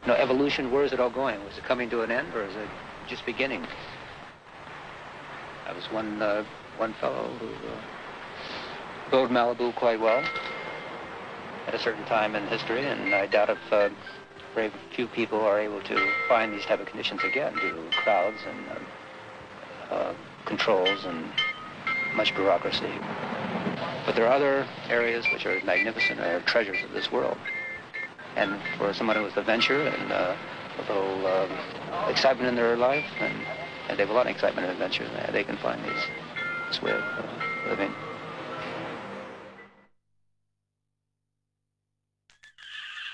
evolution, where is it all going? Was it coming to an end, or is it just beginning? I was one fellow who rode Malibu quite well at a certain time in history, and I doubt if very few people are able to find these type of conditions again due to crowds and controls and much bureaucracy. But there are other areas which are magnificent, are treasures of this world. And for someone who has a venture and a little excitement in their life, and they have a lot of excitement and adventure, they can find this way of living.